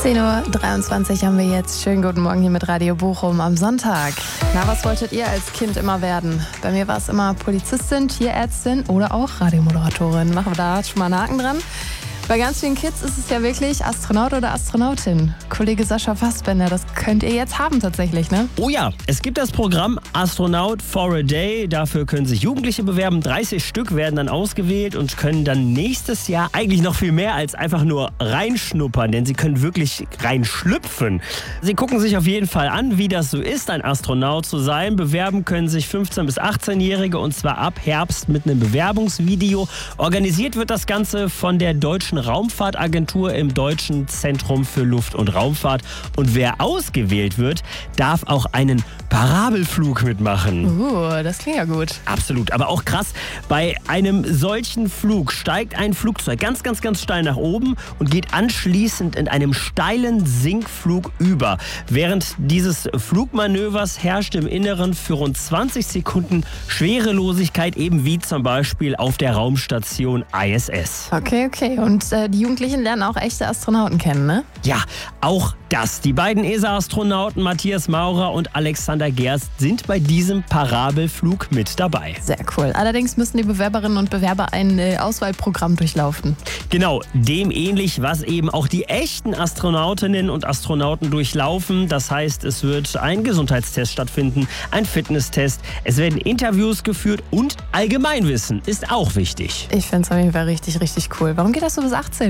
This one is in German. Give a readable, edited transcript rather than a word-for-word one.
10:23 Uhr haben wir jetzt. Schönen guten Morgen hier mit Radio Bochum am Sonntag. Na, was wolltet ihr als Kind immer werden? Bei mir war es immer Polizistin, Tierärztin oder auch Radiomoderatorin. Machen wir da schon mal einen Haken dran. Bei ganz vielen Kids ist es ja wirklich Astronaut oder Astronautin. Kollege Sascha Fassbender, das könnt ihr jetzt haben tatsächlich, ne? Oh ja, es gibt das Programm Astronaut for a Day. Dafür können sich Jugendliche bewerben. 30 Stück werden dann ausgewählt und können dann nächstes Jahr eigentlich noch viel mehr als einfach nur reinschnuppern, denn sie können wirklich reinschlüpfen. Sie gucken sich auf jeden Fall an, wie das so ist, ein Astronaut zu sein. Bewerben können sich 15- bis 18-Jährige und zwar ab Herbst mit einem Bewerbungsvideo. Organisiert wird das Ganze von der Deutschen Raumfahrtagentur im Deutschen Zentrum für Luft- und Raumfahrt. Und wer ausgewählt wird, darf auch einen Parabelflug mitmachen. Das klingt ja gut. Absolut, aber auch krass. Bei einem solchen Flug steigt ein Flugzeug ganz steil nach oben und geht anschließend in einem steilen Sinkflug über. Während dieses Flugmanövers herrscht im Inneren für rund 20 Sekunden Schwerelosigkeit, eben wie zum Beispiel auf der Raumstation ISS. Okay. Und die Jugendlichen lernen auch echte Astronauten kennen, ne? Ja, auch das. Die beiden ESA-Astronauten Matthias Maurer und Alexander Gerst sind bei diesem Parabelflug mit dabei. Sehr cool. Allerdings müssen die Bewerberinnen und Bewerber ein Auswahlprogramm durchlaufen. Genau, dem ähnlich, was eben auch die echten Astronautinnen und Astronauten durchlaufen. Das heißt, es wird ein Gesundheitstest stattfinden, ein Fitnesstest, es werden Interviews geführt und Allgemeinwissen ist auch wichtig. Ich finde es auf jeden Fall richtig cool. Warum geht das so bis 18?